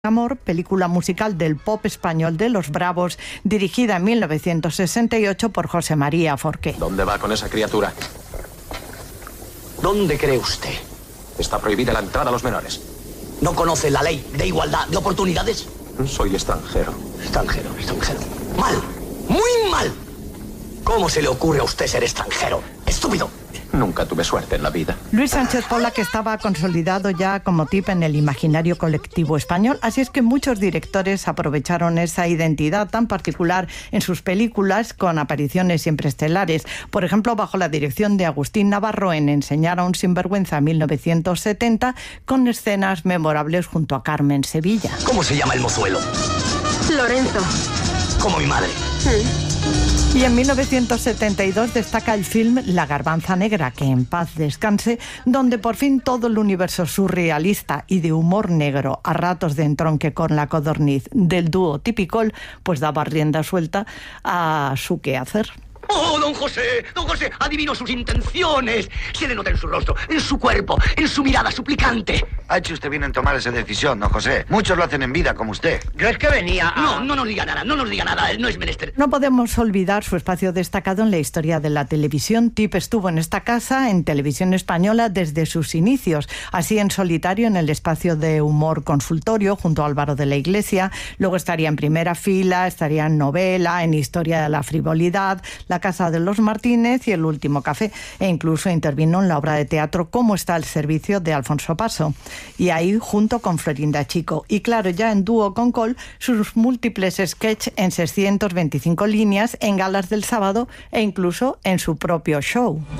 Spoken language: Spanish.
Amor, película musical del pop español de Los Bravos, dirigida en 1968 por José María Forqué. ¿Dónde va con esa criatura? ¿Dónde cree usted? Está prohibida la entrada a los menores. ¿No conoce la ley de igualdad de oportunidades? Soy extranjero. Extranjero. ¡Mal! ¡Muy mal! ¿Cómo se le ocurre a usted ser extranjero? ¡Estúpido! Nunca tuve suerte en la vida. Luis Sánchez Pola, que estaba consolidado ya como tip en el imaginario colectivo español, así es que muchos directores aprovecharon esa identidad tan particular en sus películas con apariciones siempre estelares. Por ejemplo, bajo la dirección de Agustín Navarro en Enseñar a un sinvergüenza en 1970, con escenas memorables junto a Carmen Sevilla. ¿Cómo se llama el mozuelo? Lorenzo. Como mi madre. Y en 1972 destaca el film La Garbanza Negra, que en paz descanse, donde por fin todo el universo surrealista y de humor negro, a ratos de entronque con la codorniz del dúo Tipicol, pues daba rienda suelta a su quehacer. ¡Oh, don José! ¡Don José! Adivino sus intenciones. Se le nota en su rostro, en su cuerpo, en su mirada suplicante. Ha hecho usted bien en tomar esa decisión, don José. Muchos lo hacen en vida, como usted. Yo es que venía a... No nos diga nada, no es menester. No podemos olvidar su espacio destacado en la historia de la televisión. Tip estuvo en esta casa, en Televisión Española, desde sus inicios. Así en solitario en el espacio de humor consultorio, junto a Álvaro de la Iglesia. Luego estaría en Primera Fila, estaría en Novela, en Historia de la Frivolidad, La Casa de los Martínez y El Último Café, e incluso intervino en la obra de teatro Cómo está el servicio de Alfonso Paso, y ahí junto con Florinda Chico, y claro, ya en dúo con Col, sus múltiples sketches en 625 líneas, en galas del sábado e incluso en su propio show.